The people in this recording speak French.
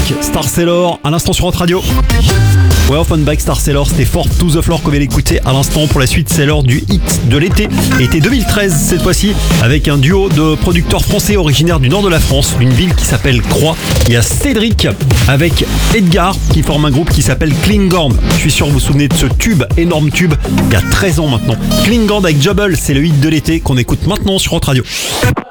Star Sailor, à l'instant sur Hot Radio. Ouais, Offenbach, Star Sailor, c'était Fort to the Floor qu'on vient d'écouter à l'instant. Pour la suite, c'est l'heure du hit de l'été. Été 2013 cette fois-ci, avec un duo de producteurs français originaires du nord de la France, d'une ville qui s'appelle Croix. Il y a Cédric avec Edgar qui forme un groupe qui s'appelle Klingand. Je suis sûr que vous vous souvenez de ce tube, énorme tube, il y a 13 ans maintenant. Klingand avec Jubble, c'est le hit de l'été qu'on écoute maintenant sur Hot Radio.